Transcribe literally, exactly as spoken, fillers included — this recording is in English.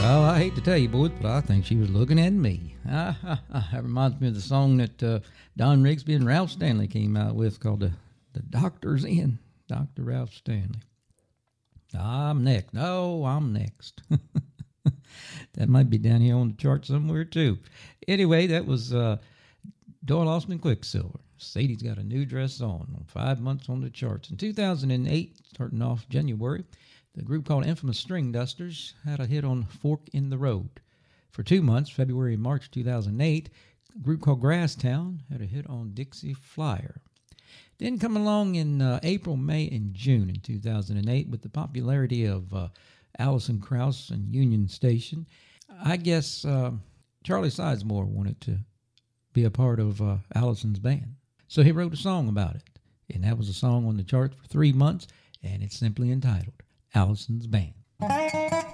Well, I hate to tell you, boys, but I think she was looking at me. Ah, ah, ah. That reminds me of the song that uh, Don Rigsby and Ralph Stanley came out with called The, the Doctor's In. Doctor Ralph Stanley. I'm next. No, I'm next. That might be down here on the chart somewhere, too. Anyway, that was uh, Doyle Austin and Quicksilver. Sadie's Got a New Dress On, five months on the charts. In two thousand eight, starting off January, the group called Infamous String Dusters had a hit on Fork in the Road. For two months, February and March two thousand eight, a group called Grasstown had a hit on Dixie Flyer. Then come along in uh, April, May, and June in two thousand eight with the popularity of uh, Alison Krauss and Union Station. I guess uh, Charlie Sizemore wanted to be a part of uh, Alison's band. So he wrote a song about it. And that was a song on the charts for three months, and it's simply entitled Alison's Band.